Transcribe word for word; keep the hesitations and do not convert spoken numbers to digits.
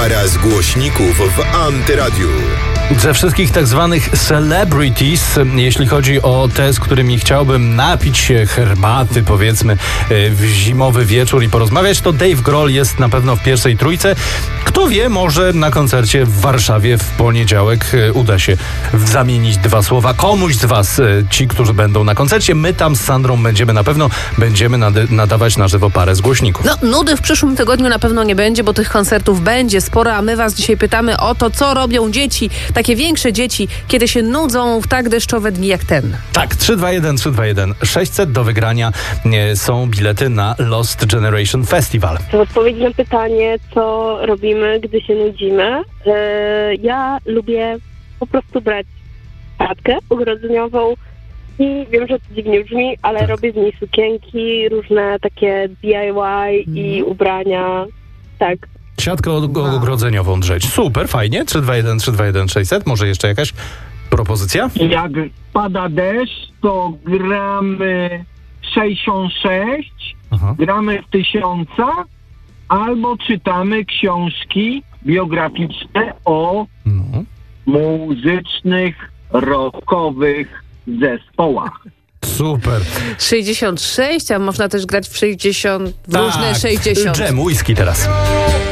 Para z głośników w Antyradiu. Ze wszystkich tak zwanych celebrities, jeśli chodzi o te, z którymi chciałbym napić się herbaty, powiedzmy, w zimowy wieczór i porozmawiać, to Dave Grohl jest na pewno w pierwszej trójce. Kto wie, może na koncercie w Warszawie w poniedziałek uda się zamienić dwa słowa komuś z was, ci, którzy będą na koncercie. My tam z Sandrą będziemy na pewno, będziemy nade- nadawać na żywo parę z głośników. No, nudy w przyszłym tygodniu na pewno nie będzie, bo tych koncertów będzie sporo, a my was dzisiaj pytamy o to, co robią dzieci, takie większe dzieci, kiedy się nudzą w tak deszczowe dni jak ten. Tak, trzy dwa jeden, trzy dwa jeden, sześćset do wygrania e, są bilety na Lost Generation Festival. W odpowiedzi na pytanie, co robimy, gdy się nudzimy, yy, ja lubię po prostu brać siatkę ogrodzeniową i wiem, że to dziwnie brzmi, ale Tak. robię z niej sukienki, różne takie D I Y i ubrania, tak. Siatkę ogrodzeniową drzeć. Super, fajnie. trzy dwa jeden, trzy dwa jeden, sześćset. Może jeszcze jakaś propozycja? Jak pada deszcz, to gramy sześćdziesiąt sześć, Aha. gramy w tysiąca, albo czytamy książki biograficzne o No. muzycznych, rockowych zespołach. Super. sześćdziesiąt sześć, a można też grać w sześćdziesiąt, w różne Tak. sześćdziesiąt. Dżem, whisky teraz.